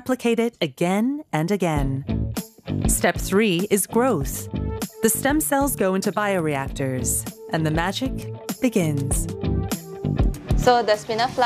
replicate it again and again. Step 3 is growth. The stem cells go into bioreactors, and the magic begins. So the spinafly